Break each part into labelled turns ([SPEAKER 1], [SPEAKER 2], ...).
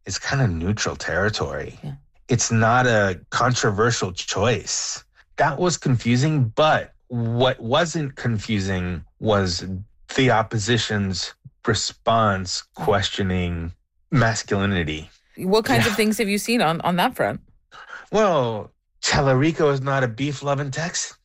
[SPEAKER 1] is kind of neutral territory.
[SPEAKER 2] Yeah.
[SPEAKER 1] It's not a controversial choice. That was confusing, but what wasn't confusing was the opposition's response questioning masculinity.
[SPEAKER 2] What kinds of things have you seen on that front?
[SPEAKER 1] Well, Tellerico is not a beef-loving Texan.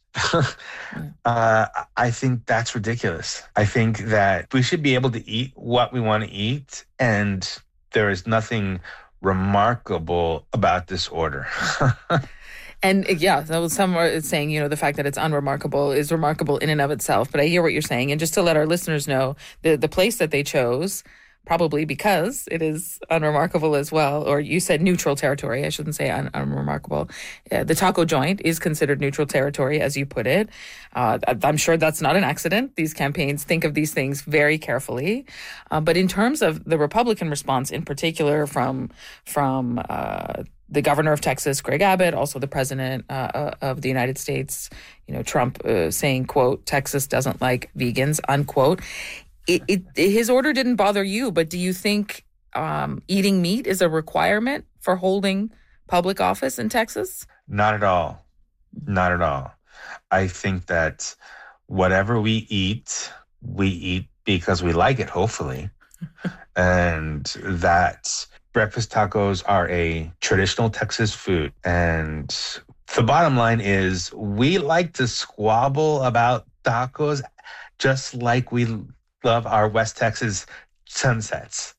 [SPEAKER 1] I think that's ridiculous. I think that we should be able to eat what we want to eat, and there is nothing remarkable about this order.
[SPEAKER 2] And so some are saying, the fact that it's unremarkable is remarkable in and of itself. But I hear what you're saying. And just to let our listeners know, the place that they chose, probably because it is unremarkable as well, or you said neutral territory. I shouldn't say unremarkable. The taco joint is considered neutral territory, as you put it. I'm sure that's not an accident. These campaigns think of these things very carefully. But in terms of the Republican response, in particular from the governor of Texas, Greg Abbott, also the president of the United States, Trump, saying, quote, Texas doesn't like vegans, unquote. His order didn't bother you, but do you think eating meat is a requirement for holding public office in Texas?
[SPEAKER 1] Not at all. Not at all. I think that whatever we eat because we like it, hopefully. And that breakfast tacos are a traditional Texas food. And the bottom line is we like to squabble about tacos just like we love our West Texas sunsets.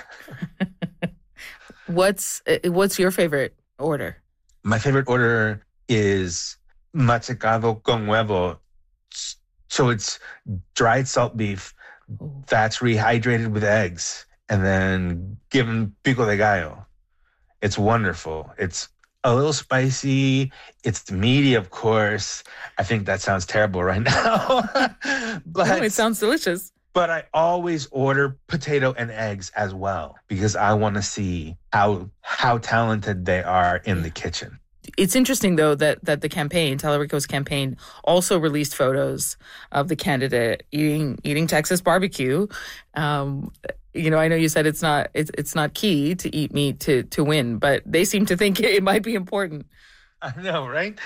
[SPEAKER 2] What's your favorite order?
[SPEAKER 1] My favorite order is machacado con huevo. So it's dried salt beef that's rehydrated with eggs and then given pico de gallo. It's wonderful. It's a little spicy. It's meaty, of course. I think that sounds terrible right now. But
[SPEAKER 2] it sounds delicious.
[SPEAKER 1] But I always order potato and eggs as well because I want to see how talented they are in the kitchen.
[SPEAKER 2] It's interesting, though, that the campaign, Tellerico's campaign, also released photos of the candidate eating Texas barbecue. I know you said it's not key to eat meat to win, but they seem to think it might be important.
[SPEAKER 1] I know, right?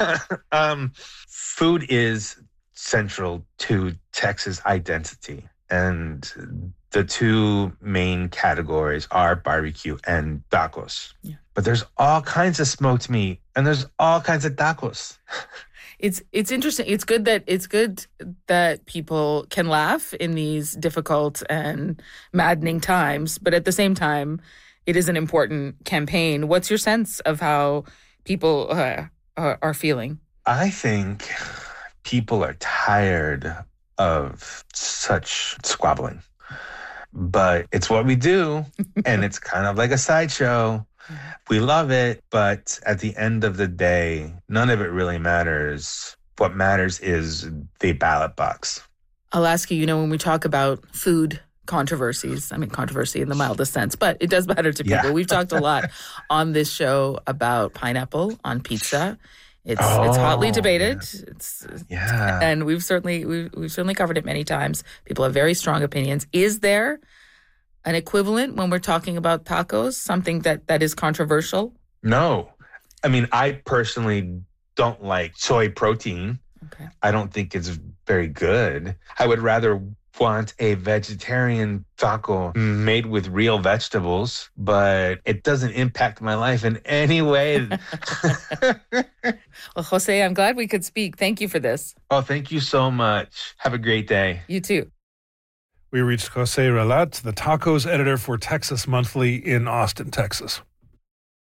[SPEAKER 1] Food is central to Texas identity, and the two main categories are barbecue and tacos. Yeah. But there's all kinds of smoked meat, and there's all kinds of tacos.
[SPEAKER 2] It's interesting. It's good that people can laugh in these difficult and maddening times, but at the same time, it is an important campaign. What's your sense of how people are feeling?
[SPEAKER 1] I think people are tired of such squabbling. But it's what we do, and it's kind of like a sideshow. We love it, but at the end of the day, none of it really matters. What matters is the ballot box.
[SPEAKER 2] I'll ask you, when we talk about food controversies, I mean controversy in the mildest sense, but it does matter to people. Yeah. We've talked a lot on this show about pineapple on pizza. It's hotly debated.
[SPEAKER 1] Yeah.
[SPEAKER 2] And we've certainly covered it many times. People have very strong opinions. Is there an equivalent when we're talking about tacos, something that is controversial?
[SPEAKER 1] No. I mean, I personally don't like soy protein.
[SPEAKER 2] Okay.
[SPEAKER 1] I don't think it's very good. I would rather want a vegetarian taco made with real vegetables, but it doesn't impact my life in any way.
[SPEAKER 2] Well, Jose, I'm glad we could speak. Thank you for this.
[SPEAKER 1] Oh, thank you so much. Have a great day.
[SPEAKER 2] You too.
[SPEAKER 3] We reached Jose Relat, the tacos editor for Texas Monthly in Austin, Texas.